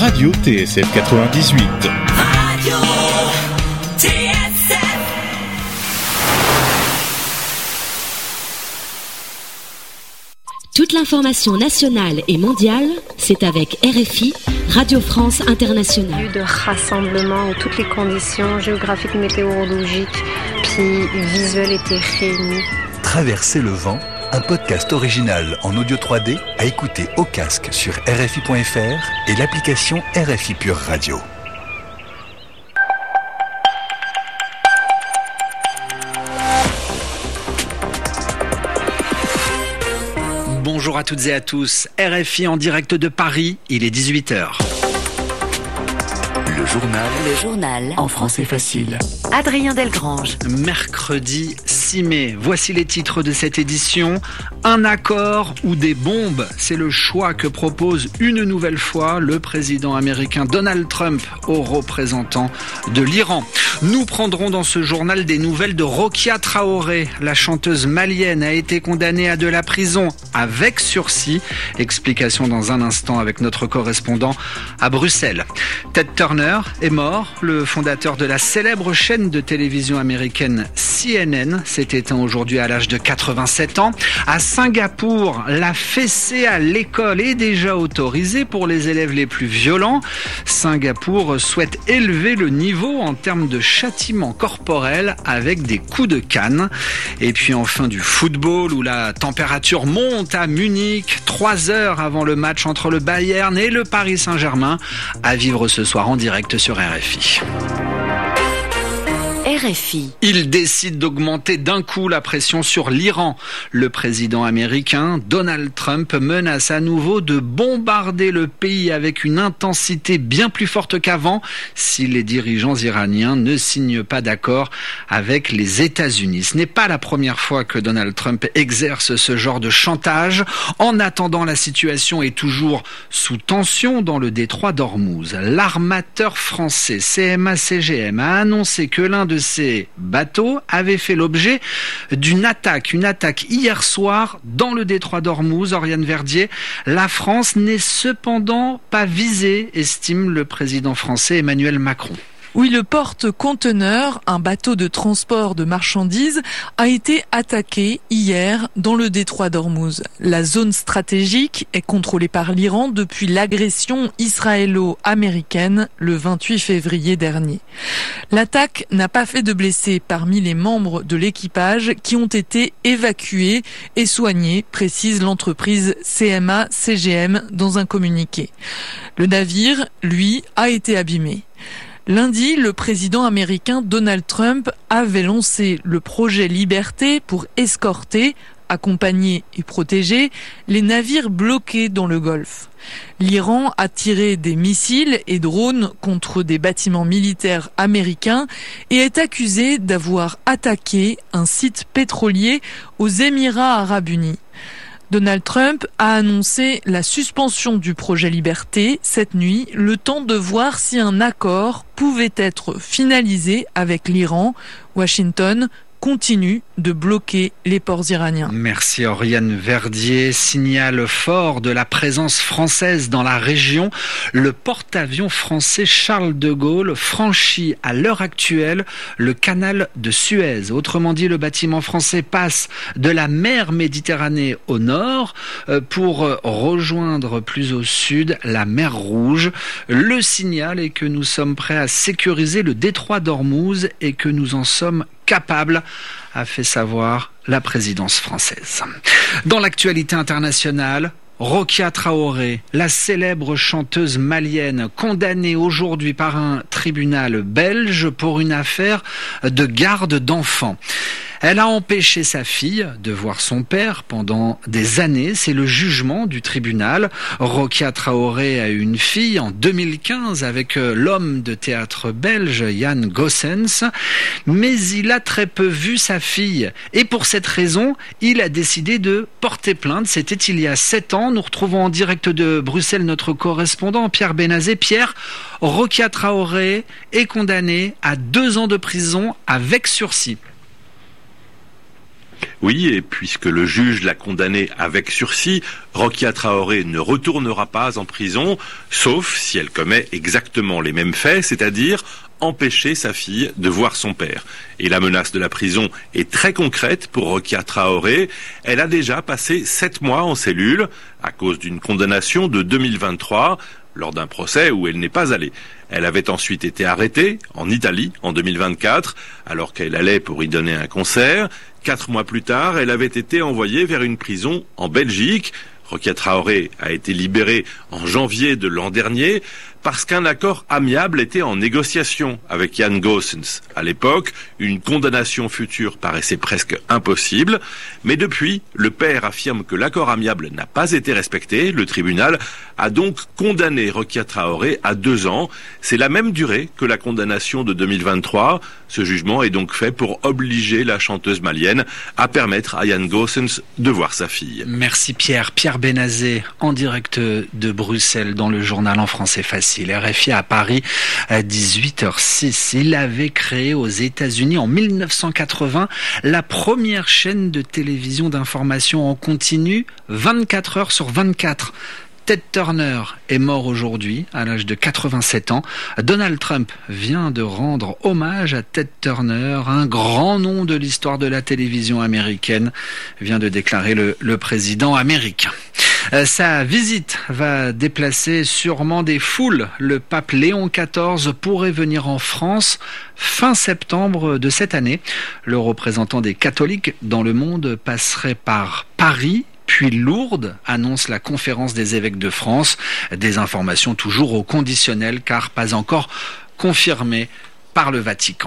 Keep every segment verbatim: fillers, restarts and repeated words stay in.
Radio T S F quatre-vingt-dix-huit. Radio T S F. Toute l'information nationale et mondiale, c'est avec R F I, Radio France Internationale. Lieu de rassemblement où toutes les conditions géographiques, météorologiques, puis visuelles étaient réunies. Traverser le vent, un podcast original en audio trois D à écouter au casque sur R F I point F R et l'application R F I Pure Radio. Bonjour à toutes et à tous, R F I en direct de Paris, il est dix-huit heures. Le journal. Le journal. En français facile. Adrien Delgrange. Mercredi six mai, voici les titres de cette édition. Un accord ou des bombes, c'est le choix que propose une nouvelle fois le président américain Donald Trump aux représentants de l'Iran. Nous prendrons dans ce journal des nouvelles de Rokia Traoré. La chanteuse malienne a été condamnée à de la prison avec sursis. Explication dans un instant avec notre correspondant à Bruxelles. Ted Turner est mort. Le fondateur de la célèbre chaîne de télévision américaine C N N s'est éteint aujourd'hui à l'âge de quatre-vingt-sept ans. À Singapour, la fessée à l'école est déjà autorisée pour les élèves les plus violents. Singapour souhaite élever le niveau en termes de châtiment corporel avec des coups de canne. Et puis enfin du football où la température monte à Munich, trois heures avant le match entre le Bayern et le Paris Saint-Germain, à vivre ce soir en direct sur R F I. R F I. Il décide d'augmenter d'un coup la pression sur l'Iran. Le président américain Donald Trump menace à nouveau de bombarder le pays avec une intensité bien plus forte qu'avant si les dirigeants iraniens ne signent pas d'accord avec les États-Unis. Ce n'est pas la première fois que Donald Trump exerce ce genre de chantage. En attendant, la situation est toujours sous tension dans le détroit d'Ormuz. L'armateur français C M A C G M a annoncé que l'un de ces bateaux avait fait l'objet d'une attaque, une attaque hier soir dans le détroit d'Ormuz. Oriane Verdier, la France n'est cependant pas visée, estime le président français Emmanuel Macron. Oui, le porte-conteneur, un bateau de transport de marchandises, a été attaqué hier dans le détroit d'Ormuz. La zone stratégique est contrôlée par l'Iran depuis l'agression israélo-américaine le vingt-huit février dernier. L'attaque n'a pas fait de blessés parmi les membres de l'équipage qui ont été évacués et soignés, précise l'entreprise C M A C G M dans un communiqué. Le navire, lui, a été abîmé. Lundi, le président américain Donald Trump avait lancé le projet Liberté pour escorter, accompagner et protéger les navires bloqués dans le Golfe. L'Iran a tiré des missiles et drones contre des bâtiments militaires américains et est accusé d'avoir attaqué un site pétrolier aux Émirats arabes unis. Donald Trump a annoncé la suspension du projet Liberté cette nuit, le temps de voir si un accord pouvait être finalisé avec l'Iran. Washington continue de bloquer les ports iraniens. Merci Oriane Verdier. Signal fort de la présence française dans la région. Le porte-avions français Charles de Gaulle franchit à l'heure actuelle le canal de Suez. Autrement dit, le bâtiment français passe de la mer Méditerranée au nord pour rejoindre plus au sud la mer Rouge. Le signal est que nous sommes prêts à sécuriser le détroit d'Ormuz et que nous en sommes capable, a fait savoir la présidence française. Dans l'actualité internationale, Rokia Traoré, la célèbre chanteuse malienne, condamnée aujourd'hui par un tribunal belge pour une affaire de garde d'enfants. Elle a empêché sa fille de voir son père pendant des années. C'est le jugement du tribunal. Rokia Traoré a eu une fille en deux mille quinze avec l'homme de théâtre belge Jan Goossens. Mais il a très peu vu sa fille. Et pour cette raison, il a décidé de porter plainte. C'était il y a sept ans. Nous retrouvons en direct de Bruxelles notre correspondant Pierre Benazé. Pierre, Rokia Traoré est condamnée à deux ans de prison avec sursis. Oui, et puisque le juge l'a condamnée avec sursis, Rokia Traoré ne retournera pas en prison, sauf si elle commet exactement les mêmes faits, c'est-à-dire empêcher sa fille de voir son père. Et la menace de la prison est très concrète pour Rokia Traoré. Elle a déjà passé sept mois en cellule à cause d'une condamnation de deux mille vingt-trois lors d'un procès où elle n'est pas allée. Elle avait ensuite été arrêtée en Italie en deux mille vingt-quatre alors qu'elle allait pour y donner un concert. Quatre mois plus tard, elle avait été envoyée vers une prison en Belgique. Rokia Traoré a été libérée en janvier de l'an dernier parce qu'un accord amiable était en négociation avec Jan Goossens. À l'époque, une condamnation future paraissait presque impossible, mais depuis, le père affirme que l'accord amiable n'a pas été respecté. Le tribunal a donc condamné Rokia Traoré à deux ans. C'est la même durée que la condamnation de deux mille vingt-trois. Ce jugement est donc fait pour obliger la chanteuse malienne à permettre à Jan Goossens de voir sa fille. Merci Pierre. Pierre Benazé, en direct de Bruxelles, dans le journal en français facile. R F I à Paris à dix-huit heures six. Il avait créé aux États-Unis en mille neuf cent quatre-vingts la première chaîne de télévision d'information en continu vingt-quatre heures sur vingt-quatre. Ted Turner est mort aujourd'hui à l'âge de quatre-vingt-sept ans. Donald Trump vient de rendre hommage à Ted Turner, un grand nom de l'histoire de la télévision américaine, vient de déclarer le, le président américain. Sa visite va déplacer sûrement des foules. Le pape Léon quatorze pourrait venir en France fin septembre de cette année. Le représentant des catholiques dans le monde passerait par Paris, puis Lourdes, annonce la conférence des évêques de France. Des informations toujours au conditionnel car pas encore confirmées par le Vatican.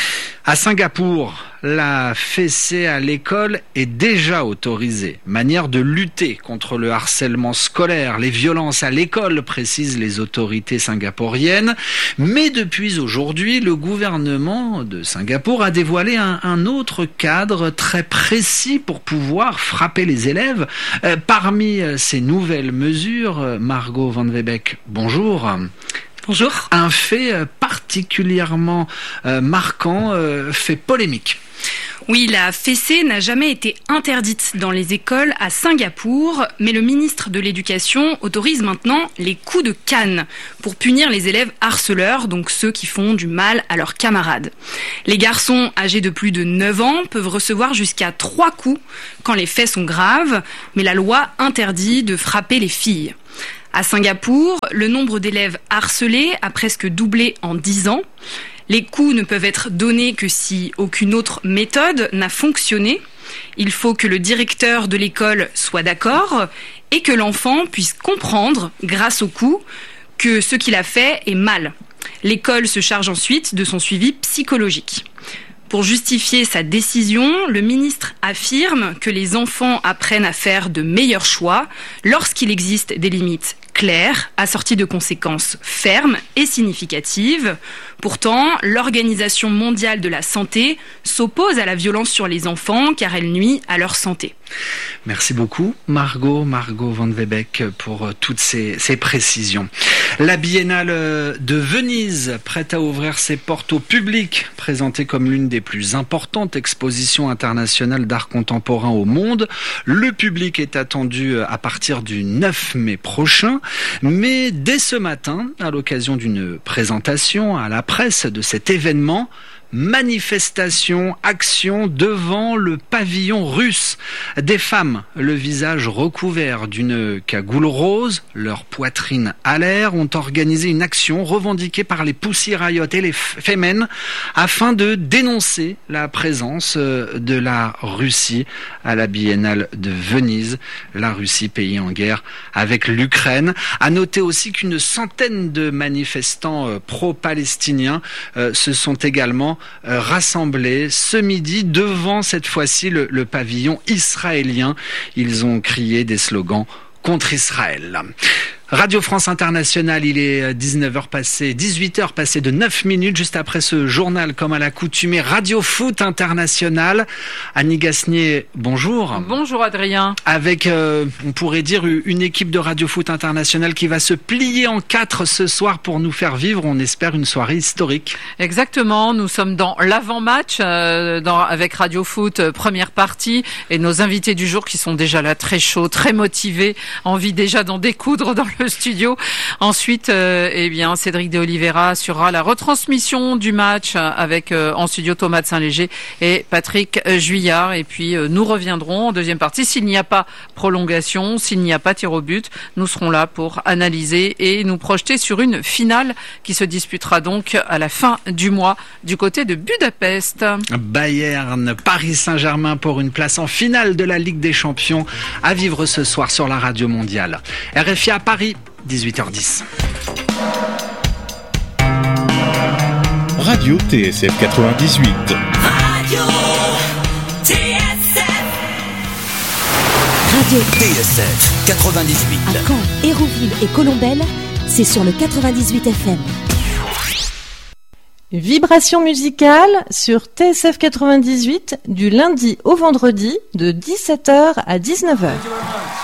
À Singapour, la fessée à l'école est déjà autorisée. Manière de lutter contre le harcèlement scolaire, les violences à l'école, précisent les autorités singapouriennes. Mais depuis aujourd'hui, le gouvernement de Singapour a dévoilé un, un autre cadre très précis pour pouvoir frapper les élèves. Euh, parmi ces nouvelles mesures, Margot Van Webeck, bonjour. Bonjour. Un fait particulièrement euh, marquant euh, fait polémique. Oui, la fessée n'a jamais été interdite dans les écoles à Singapour, mais le ministre de l'Éducation autorise maintenant les coups de canne pour punir les élèves harceleurs, donc ceux qui font du mal à leurs camarades. Les garçons âgés de plus de neuf ans peuvent recevoir jusqu'à trois coups quand les faits sont graves, mais la loi interdit de frapper les filles. À Singapour, le nombre d'élèves harcelés a presque doublé en dix ans. Les coups ne peuvent être donnés que si aucune autre méthode n'a fonctionné. Il faut que le directeur de l'école soit d'accord et que l'enfant puisse comprendre, grâce aux coups, que ce qu'il a fait est mal. L'école se charge ensuite de son suivi psychologique. Pour justifier sa décision, le ministre affirme que les enfants apprennent à faire de meilleurs choix lorsqu'il existe des limites claires, assorties de conséquences fermes et significatives. Pourtant, l'Organisation mondiale de la santé s'oppose à la violence sur les enfants car elle nuit à leur santé. Merci beaucoup Margot, Margot Van Webeck pour toutes ces, ces précisions. La Biennale de Venise, prête à ouvrir ses portes au public, présentée comme l'une des plus importantes expositions internationales d'art contemporain au monde. Le public est attendu à partir du neuf mai prochain, mais dès ce matin, à l'occasion d'une présentation à la presse de cet événement, manifestation, action devant le pavillon russe. Des femmes, le visage recouvert d'une cagoule rose, leur poitrine à l'air, ont organisé une action revendiquée par les Pussy Riot et les Femen afin de dénoncer la présence de la Russie à la Biennale de Venise. La Russie, pays en guerre avec l'Ukraine. À noter aussi qu'une centaine de manifestants pro-palestiniens se sont également rassemblés ce midi devant cette fois-ci le, le pavillon israélien. Ils ont crié des slogans contre Israël. Radio France Internationale, il est dix-neuf heures passées, dix-huit heures passées de neuf minutes, juste après ce journal comme à l'accoutumée. Radio Foot International. Annie Gasnier, bonjour. Bonjour Adrien. Avec, euh, on pourrait dire, une équipe de Radio Foot International qui va se plier en quatre ce soir pour nous faire vivre, on espère, une soirée historique. Exactement, nous sommes dans l'avant-match euh, dans, avec Radio Foot, euh, première partie, et nos invités du jour qui sont déjà là très chauds, très motivés, envie déjà d'en découdre dans le studio. Ensuite, euh, eh bien, Cédric de Oliveira assurera la retransmission du match avec euh, en studio Thomas de Saint-Léger et Patrick euh, Juillard. Et puis, euh, nous reviendrons en deuxième partie. S'il n'y a pas prolongation, s'il n'y a pas tir au but, nous serons là pour analyser et nous projeter sur une finale qui se disputera donc à la fin du mois du côté de Budapest. Bayern, Paris Saint-Germain pour une place en finale de la Ligue des Champions à vivre ce soir sur la radio mondiale. R F I à Paris, dix-huit heures dix. Radio T S F quatre-vingt-dix-huit. Radio T S F. Radio T S F quatre-vingt-dix-huit. À Caen, Hérouville et Colombelles, c'est sur le quatre-vingt-dix-huit F M. Vibration musicale sur T S F quatre-vingt-dix-huit du lundi au vendredi de dix-sept heures à dix-neuf heures.